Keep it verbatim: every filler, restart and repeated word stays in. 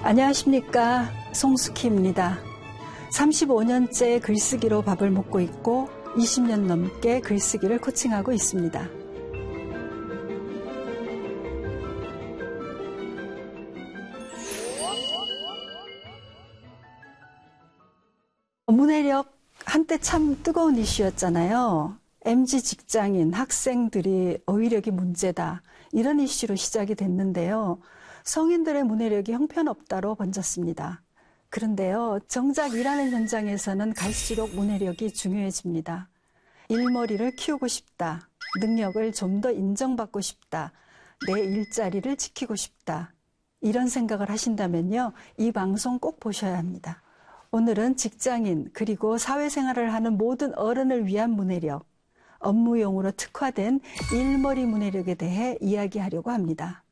안녕하십니까, 송숙희입니다. 삼십오 년째 글쓰기로 밥을 먹고 있고 이십 년 넘게 글쓰기를 코칭하고 있습니다. 문해력 한때 참 뜨거운 이슈였잖아요. 엠지 직장인, 학생들이 어휘력이 문제다, 이런 이슈로 시작이 됐는데요. 성인들의 문해력이 형편없다로 번졌습니다. 그런데요, 정작 일하는 현장에서는 갈수록 문해력이 중요해집니다. 일머리를 키우고 싶다, 능력을 좀 더 인정받고 싶다, 내 일자리를 지키고 싶다, 이런 생각을 하신다면요, 이 방송 꼭 보셔야 합니다. 오늘은 직장인 그리고 사회생활을 하는 모든 어른을 위한 문해력, 업무용으로 특화된 일머리 문해력에 대해 이야기하려고 합니다.